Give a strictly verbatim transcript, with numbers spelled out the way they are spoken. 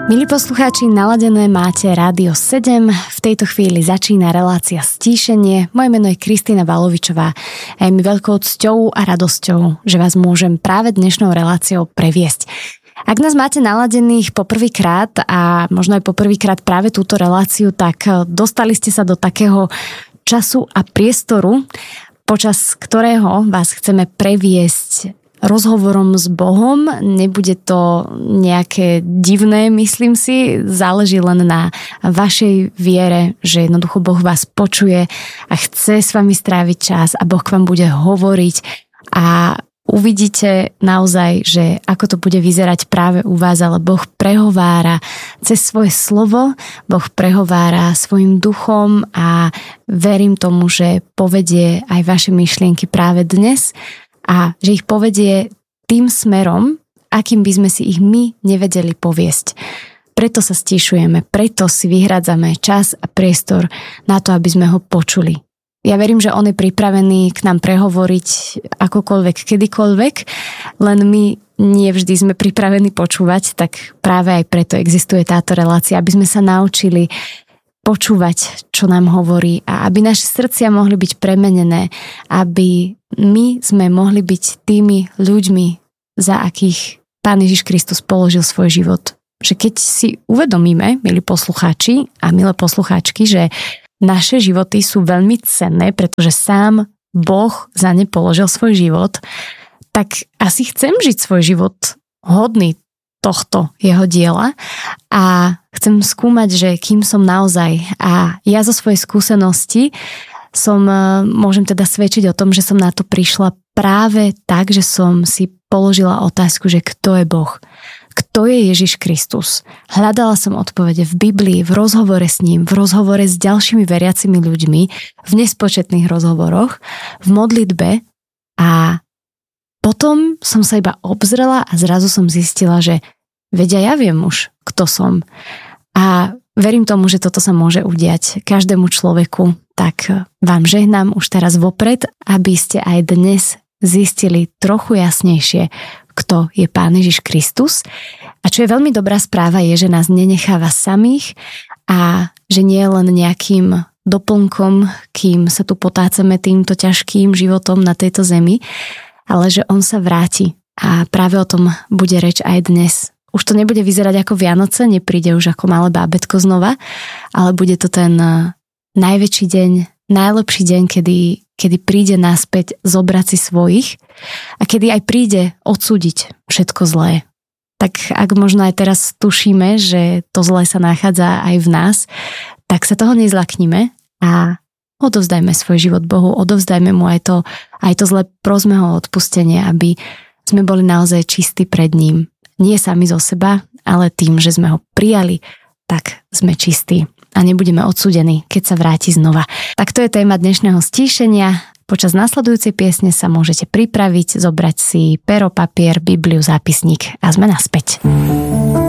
Milí poslucháči, naladené máte Rádio sedem. V tejto chvíli začína relácia Stíšenie. Moje meno je Kristína Valovičová a je mi veľkou cťou a radosťou, že vás môžem práve dnešnou reláciou previesť. Ak nás máte naladených poprvýkrát a možno aj poprvýkrát práve túto reláciu, tak dostali ste sa do takého času a priestoru, počas ktorého vás chceme previesť rozhovorom s Bohom. Nebude to nejaké divné, myslím si, záleží len na vašej viere, že jednoducho Boh vás počuje a chce s vami stráviť čas a Boh k vám bude hovoriť a uvidíte naozaj, že ako to bude vyzerať práve u vás, ale Boh prehovára cez svoje slovo, Boh prehovára svojim duchom a verím tomu, že povedie aj vaše myšlienky práve dnes a že ich povedie tým smerom, akým by sme si ich my nevedeli poviesť. Preto sa stíšujeme, preto si vyhradzame čas a priestor na to, aby sme ho počuli. Ja verím, že on je pripravený k nám prehovoriť akokoľvek, kedykoľvek, len my nie vždy sme pripravení počúvať, tak práve aj preto existuje táto relácia, aby sme sa naučili počúvať, čo nám hovorí a aby naše srdcia mohli byť premenené, aby my sme mohli byť tými ľuďmi, za akých Pán Ježiš Kristus položil svoj život. Že keď si uvedomíme, milí poslucháči a milé poslucháčky, že naše životy sú veľmi cenné, pretože sám Boh za ne položil svoj život, tak asi chcem žiť svoj život hodný tohto jeho diela a chcem skúmať, že kým som naozaj. A ja zo svojej skúsenosti som, môžem teda svedčiť o tom, že som na to prišla práve tak, že som si položila otázku, že kto je Boh? Kto je Ježiš Kristus? Hľadala som odpovede v Biblii, v rozhovore s ním, v rozhovore s ďalšími veriacimi ľuďmi, v nespočetných rozhovoroch, v modlitbe a potom som sa iba obzrela a zrazu som zistila, že vedia, ja viem už, kto som. A verím tomu, že toto sa môže udiať každému človeku, tak vám žehnám už teraz vopred, aby ste aj dnes zistili trochu jasnejšie, kto je Pán Ježiš Kristus. A čo je veľmi dobrá správa je, že nás nenecháva samých a že nie je len nejakým doplnkom, kým sa tu potácame týmto ťažkým životom na tejto zemi, ale že on sa vráti. A práve o tom bude reč aj dnes. Už to nebude vyzerať ako Vianoce, nepríde už ako malé bábätko znova, ale bude to ten najväčší deň, najlepší deň, kedy, kedy príde naspäť zobrať si svojich a kedy aj príde odsúdiť všetko zlé. Tak ak možno aj teraz tušíme, že to zlé sa nachádza aj v nás, tak sa toho nezlaknime a odovzdajme svoj život Bohu, odovzdajme mu aj to, aj to zlé, prosme ho o odpustenie, aby sme boli naozaj čistí pred ním. Nie sami zo seba, ale tým, že sme ho prijali, tak sme čistí a nebudeme odsúdení, keď sa vráti znova. Tak to je téma dnešného stíšenia. Počas nasledujúcej piesne sa môžete pripraviť, zobrať si pero, papier, Bibliu, zápisník a sme naspäť.